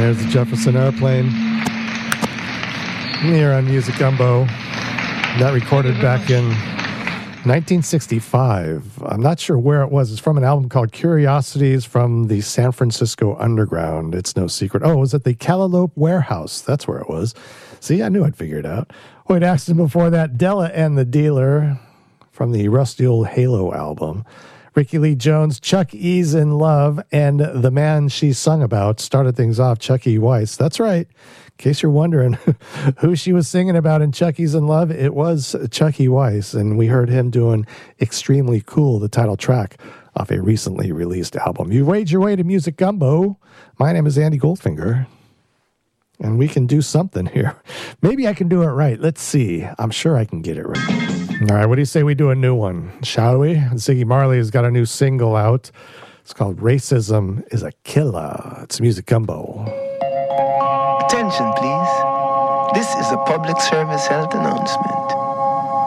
There's the Jefferson Airplane here on Music Gumbo. That recorded back in 1965. I'm not sure where it was. It's from an album called Curiosities from the San Francisco Underground. It's no secret. Oh, it was at the Callalope Warehouse. That's where it was. See, I knew I'd figure it out. Wait, Axton before that, Della and the Dealer from the Rusty Old Halo album. Ricky Lee Jones, Chuck E's in Love, and the man she sung about started things off, Chucky Weiss. That's right. In case you're wondering who she was singing about in Chucky's in Love, it was Chucky Weiss, and we heard him doing Extremely Cool, the title track off a recently released album. You wage your way to Music Gumbo. My name is Andy Goldfinger, and we can do something here. Maybe I can do it right. Let's see. I'm sure I can get it right. All right, what do you say we do a new one, shall we? Ziggy Marley has got a new single out. It's called Racism is a Killer. It's Music Gumbo. Attention, please. This is a public service health announcement.